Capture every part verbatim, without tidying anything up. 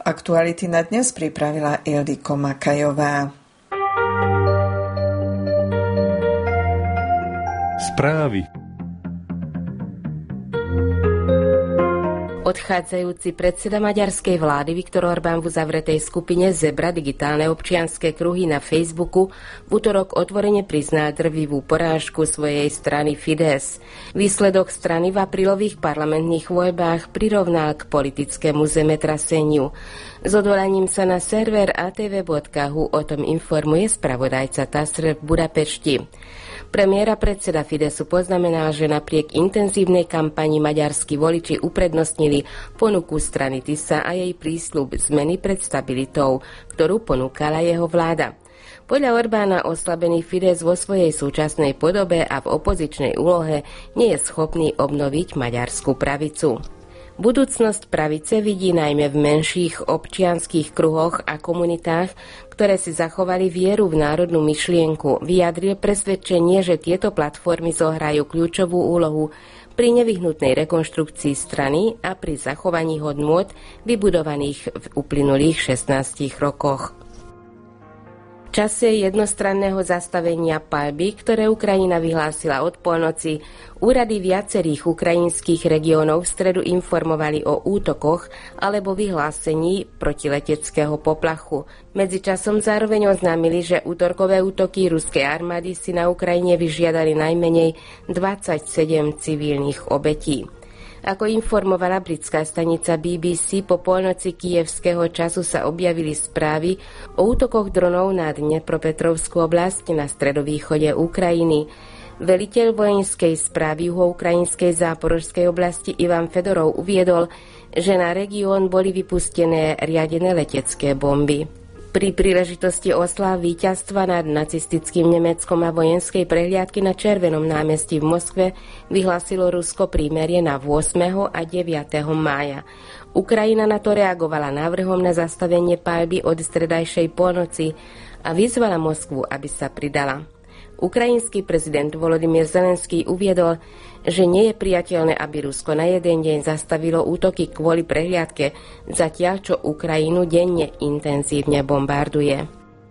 Aktuality na dnes pripravila Ildiko Makajová. Správy. Odchádzajúci predseda maďarskej vlády Viktor Orbán v uzavretej skupine Zebra digitálne občianske kruhy na Facebooku v utorok otvorene prizná drvivú porážku svojej strany Fidesz. Výsledok strany v aprílových parlamentných voľbách prirovnal k politickému zemetraseniu. S odvolaním sa na server a té vé bodka hú o tom informuje spravodajca TASR v Budapešti. Premiér a predseda Fidesu poznamenal, že napriek intenzívnej kampani maďarskí voliči uprednostnili ponuku strany Tisa a jej prísľub zmeny pred stabilitou, ktorú ponúkala jeho vláda. Podľa Orbána oslabený Fides vo svojej súčasnej podobe a v opozičnej úlohe nie je schopný obnoviť maďarskú pravicu. Budúcnosť pravice vidí najmä v menších občianskych kruhoch a komunitách, ktoré si zachovali vieru v národnú myšlienku, vyjadril presvedčenie, že tieto platformy zohrajú kľúčovú úlohu pri nevyhnutnej rekonštrukcii strany a pri zachovaní hodnôt vybudovaných v uplynulých šestnástich rokoch. V čase jednostranného zastavenia paľby, ktoré Ukrajina vyhlásila od polnoci, úrady viacerých ukrajinských regiónov v stredu informovali o útokoch alebo vyhlásení protileteckého poplachu. Medzičasom zároveň oznámili, že útorkové útoky ruskej armády si na Ukrajine vyžiadali najmenej dvadsaťsedem civilných obetí. Ako informovala britská stanica bé bé cé, po polnoci kyjevského času sa objavili správy o útokoch dronov na Dnepropetrovskú oblasť na stredovýchode Ukrajiny. Veliteľ vojenskej správy juhoukrajinskej záporožskej oblasti Ivan Fedorov uviedol, že na región boli vypustené riadené letecké bomby. Pri príležitosti osláv víťazstva nad nacistickým Nemeckom a vojenskej prehliadky na Červenom námestí v Moskve vyhlásilo Rusko prímerie na ôsmeho a deviateho mája. Ukrajina na to reagovala návrhom na zastavenie paľby od stredajšej polnoci a vyzvala Moskvu, aby sa pridala. Ukrajinský prezident Volodymyr Zelenský uviedol, že nie je priateľné, aby Rusko na jeden deň zastavilo útoky kvôli prehliadke, zatiaľ čo Ukrajinu denne intenzívne bombarduje.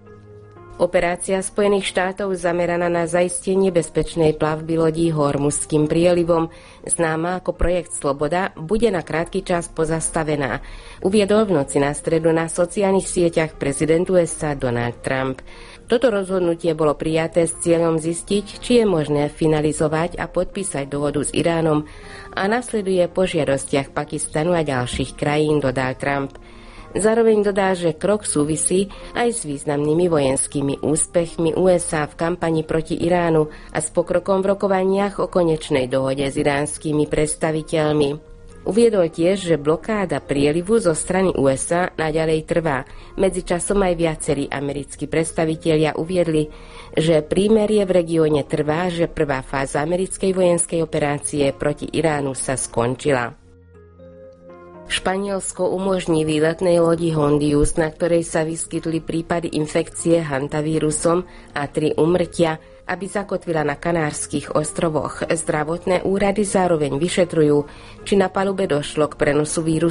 Operácia Spojených štátov zameraná na zaistenie bezpečnej plavby lodí Hormuzským prielivom, známa ako projekt Sloboda, bude na krátky čas pozastavená, uviedol v noci na stredu na sociálnych sieťach prezident ú es á Donald Trump. Toto rozhodnutie bolo prijaté s cieľom zistiť, či je možné finalizovať a podpísať dohodu s Iránom a nasleduje po žiadostiach Pakistanu a ďalších krajín, dodal Trump. Zároveň dodá, že krok súvisí aj s významnými vojenskými úspechmi ú es á v kampani proti Iránu a s pokrokom v rokovaniach o konečnej dohode s iránskymi predstaviteľmi. Uviedol tiež, že blokáda prielivu zo strany ú es á naďalej trvá. Medzičasom aj viacerí americkí predstavitelia uviedli, že prímerie v regióne trvá, že prvá fáza americkej vojenskej operácie proti Iránu sa skončila. Španielsko umožní výletnej lodi Hondius, na ktorej sa vyskytli prípady infekcie hantavírusom a tri úmrtia, aby zakotvila na Kanárskych ostrovoch. Zdravotné úrady zároveň vyšetrujú, či na palube došlo k prenosu vírusu